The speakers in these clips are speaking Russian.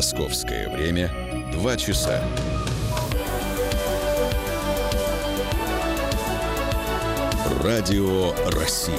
Московское время 2 часа. Радио России.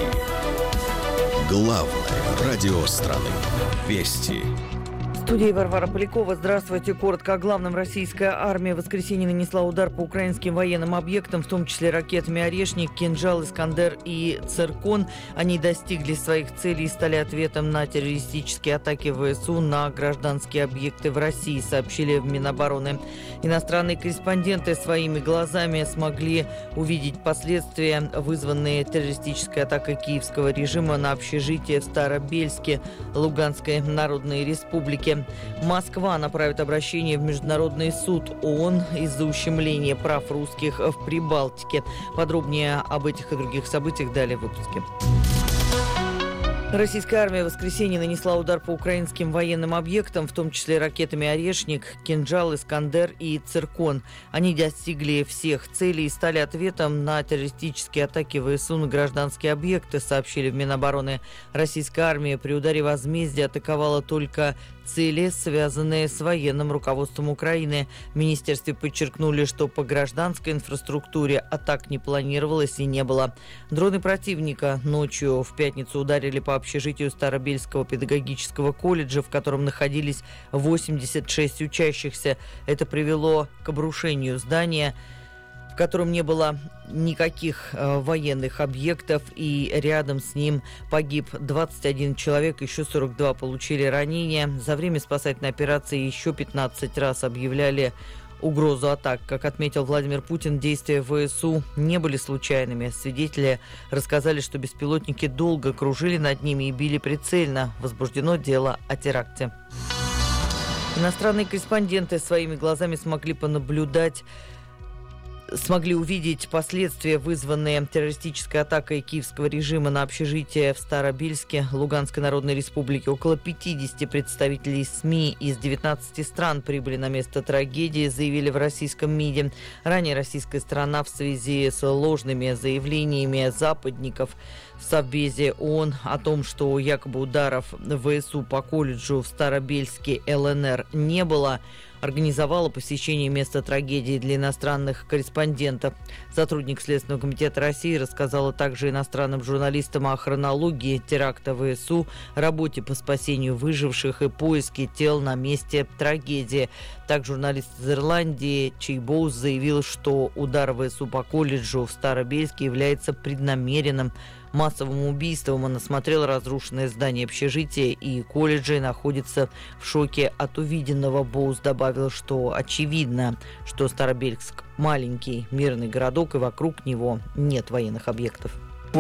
Главное радио страны. Вести. В студии Варвара Полякова. Здравствуйте. Коротко о главном. Российская армия в воскресенье нанесла удар по украинским военным объектам, в том числе ракетами «Орешник», «Кинжал», «Искандер» и «Циркон». Они достигли своих целей и стали ответом на террористические атаки ВСУ на гражданские объекты в России, сообщили в Минобороны. Иностранные корреспонденты своими глазами смогли увидеть последствия, вызванные террористической атакой киевского режима на общежитие в Старобельске Луганской Народной Республики. Москва направит обращение в Международный суд ООН из-за ущемления прав русских в Прибалтике. Подробнее об этих и других событиях далее в выпуске. Российская армия в воскресенье нанесла удар по украинским военным объектам, в том числе ракетами «Орешник», «Кинжал», «Искандер» и «Циркон». Они достигли всех целей и стали ответом на террористические атаки ВСУ на гражданские объекты, сообщили в Минобороны. Российская армия при ударе возмездия атаковала только цели, связанные с военным руководством Украины. В министерстве подчеркнули, что по гражданской инфраструктуре атак не планировалось и не было. Дроны противника ночью в пятницу ударили по общежитию Старобельского педагогического колледжа, в котором находились 86 учащихся. Это привело к обрушению здания, в котором не было никаких военных объектов, и рядом с ним погиб 21 человек, еще 42 получили ранения. За время спасательной операции еще 15 раз объявляли угрозу атак. Как отметил Владимир Путин, действия ВСУ не были случайными. Свидетели рассказали, что беспилотники долго кружили над ними и били прицельно. Возбуждено дело о теракте. Иностранные корреспонденты своими глазами смогли увидеть последствия, вызванные террористической атакой киевского режима на общежитие в Старобельске Луганской Народной Республики. Около 50 представителей СМИ из 19 стран прибыли на место трагедии, заявили в российском МИДе. Ранее российская сторона в связи с ложными заявлениями западников в Совбезе ООН о том, что якобы ударов ВСУ по колледжу в Старобельске ЛНР не было, организовала посещение места трагедии для иностранных корреспондентов. Сотрудник Следственного комитета России рассказала также иностранным журналистам о хронологии теракта ВСУ, работе по спасению выживших и поиске тел на месте трагедии. Так, журналист из Ирландии Чей Боус заявил, что удар ВСУ по колледжу в Старобельске является преднамеренным массовым убийством. Он осмотрел разрушенное здание общежития и колледжа и находится в шоке от увиденного. Боус добавил, что очевидно, что Старобельск – маленький мирный городок, и вокруг него нет военных объектов.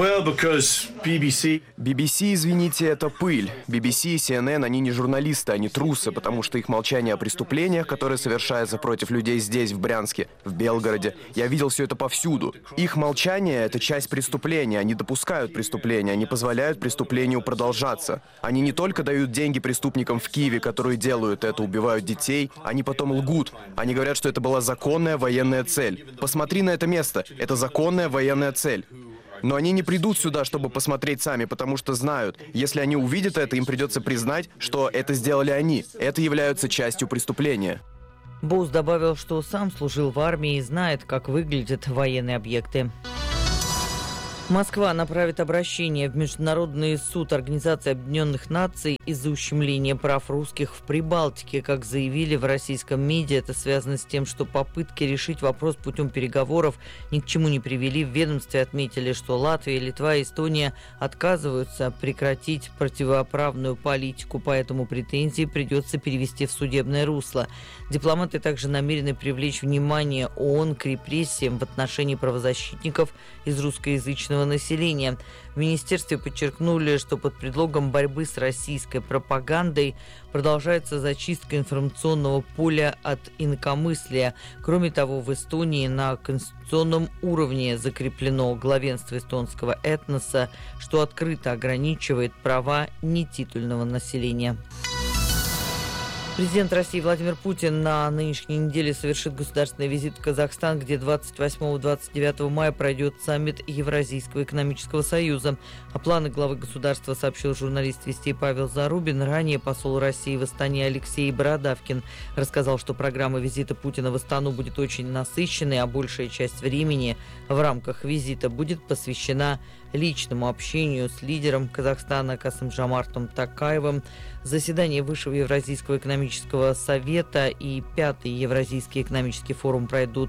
BBC, извините, это пыль. BBC и CNN, они не журналисты, они трусы, потому что их молчание о преступлениях, которые совершаются против людей здесь, в Брянске, в Белгороде, я видел все это повсюду. Их молчание – это часть преступления, они допускают преступления, они позволяют преступлению продолжаться. Они не только дают деньги преступникам в Киеве, которые делают это, убивают детей, они потом лгут. Они говорят, что это была законная военная цель. Посмотри на это место, это законная военная цель. Но они не придут сюда, чтобы посмотреть сами, потому что знают, если они увидят это, им придется признать, что это сделали они. Это является частью преступления. Боус добавил, что сам служил в армии и знает, как выглядят военные объекты. Москва направит обращение в Международный суд Организации Объединенных Наций из-за ущемления прав русских в Прибалтике. Как заявили в российском МИДе, это связано с тем, что попытки решить вопрос путем переговоров ни к чему не привели. В ведомстве отметили, что Латвия, Литва и Эстония отказываются прекратить противоправную политику, поэтому претензии придется перевести в судебное русло. Дипломаты также намерены привлечь внимание ООН к репрессиям в отношении правозащитников из русскоязычного населения. В министерстве подчеркнули, что под предлогом борьбы с российской пропагандой продолжается зачистка информационного поля от инакомыслия. Кроме того, в Эстонии на конституционном уровне закреплено главенство эстонского этноса, что открыто ограничивает права нетитульного населения. Президент России Владимир Путин на нынешней неделе совершит государственный визит в Казахстан, где 28-29 мая пройдет саммит Евразийского экономического союза. О планах главы государства сообщил журналист «Вестей» Павел Зарубин. Ранее посол России в Астане Алексей Бородавкин рассказал, что программа визита Путина в Астану будет очень насыщенной, а большая часть времени в рамках визита будет посвящена личному общению с лидером Казахстана Касым-Жомартом Токаевым. Заседание Высшего Евразийского экономического совета и 5-й Евразийский экономический форум пройдут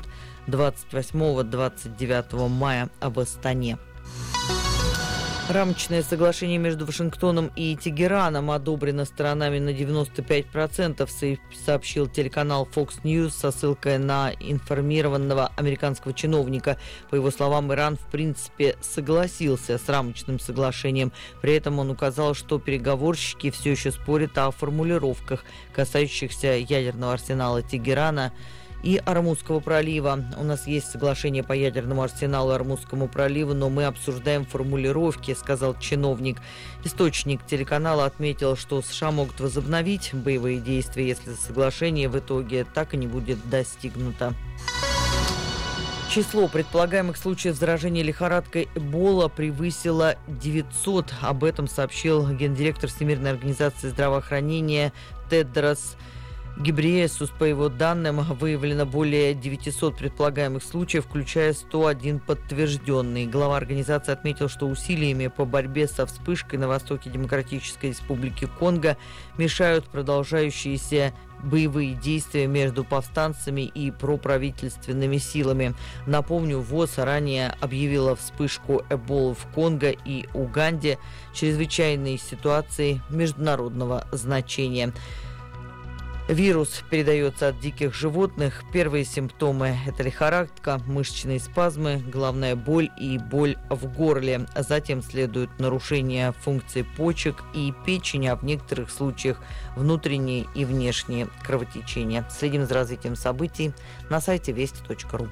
28-29 мая в Астане. Рамочное соглашение между Вашингтоном и Тегераном одобрено сторонами на 95%, сообщил телеканал Fox News со ссылкой на информированного американского чиновника. По его словам, Иран в принципе согласился с рамочным соглашением. При этом он указал, что переговорщики все еще спорят о формулировках, касающихся ядерного арсенала Тегерана и Ормузского пролива. У нас есть соглашение по ядерному арсеналу и Ормузскому проливу, но мы обсуждаем формулировки, сказал чиновник. Источник телеканала отметил, что США могут возобновить боевые действия, если соглашение в итоге так и не будет достигнуто. Число предполагаемых случаев заражения лихорадкой Эбола превысило 900. Об этом сообщил гендиректор Всемирной организации здравоохранения Тедрос Гебрейесус. По его данным, выявлено более 900 предполагаемых случаев, включая 101 подтвержденный. Глава организации отметил, что усилиями по борьбе со вспышкой на востоке Демократической Республики Конго мешают продолжающиеся боевые действия между повстанцами и проправительственными силами. Напомню, ВОЗ ранее объявила вспышку Эболы в Конго и Уганде чрезвычайной ситуацией международного значения. Вирус передается от диких животных. Первые симптомы – это лихорадка, мышечные спазмы, головная боль и боль в горле. Затем следует нарушение функций почек и печени, а в некоторых случаях внутренние и внешние кровотечения. Следим за развитием событий на сайте вести.ру.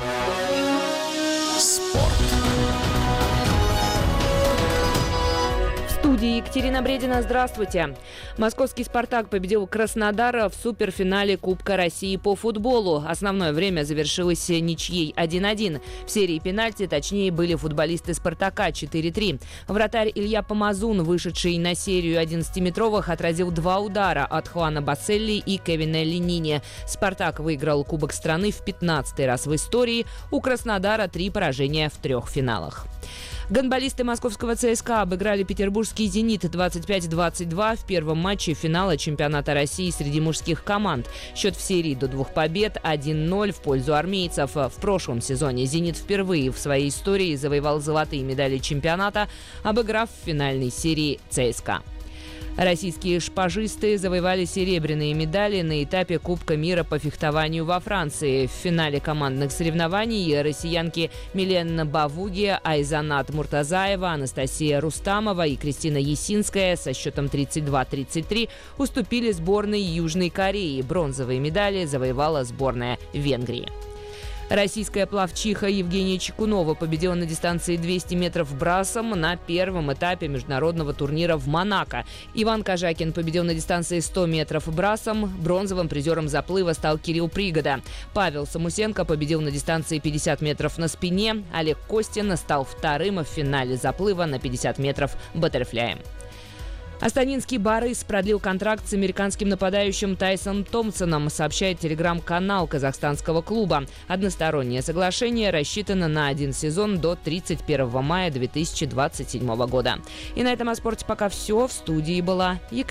Спорт. В студии Екатерина Бредина. Здравствуйте. Московский «Спартак» победил Краснодар в суперфинале Кубка России по футболу. Основное время завершилось ничьей 1-1. В серии пенальти точнее были футболисты «Спартака» 4-3. Вратарь Илья Помазун, вышедший на серию 11-метровых, отразил 2 удара от Хуана Басселли и Кевина Ленини. «Спартак» выиграл Кубок страны в 15-й раз в истории. У Краснодара 3 поражения в 3 финалах. Гандболисты московского ЦСКА обыграли петербургский «Зенит» 25-22 в первом матче финала чемпионата России среди мужских команд. Счет в серии до 2 побед 1-0 в пользу армейцев. В прошлом сезоне «Зенит» впервые в своей истории завоевал золотые медали чемпионата, обыграв в финальной серии ЦСКА. Российские шпажисты завоевали серебряные медали на этапе Кубка мира по фехтованию во Франции. В финале командных соревнований россиянки Милена Бавуги, Айзанат Муртазаева, Анастасия Рустамова и Кристина Есинская со счетом 32-33 уступили сборной Южной Кореи. Бронзовые медали завоевала сборная Венгрии. Российская пловчиха Евгения Чекунова победила на дистанции 200 метров брасом на первом этапе международного турнира в Монако. Иван Кожакин победил на дистанции 100 метров брасом. Бронзовым призером заплыва стал Кирилл Пригода. Павел Самусенко победил на дистанции 50 метров на спине. Олег Костин стал вторым в финале заплыва на 50 метров баттерфляем. Астанинский «Барыс» продлил контракт с американским нападающим Тайсоном Томпсоном, сообщает телеграм-канал казахстанского клуба. Одностороннее соглашение рассчитано на 1 сезон до 31 мая 2027 года. И на этом о спорте пока все. В студии была Екатерина.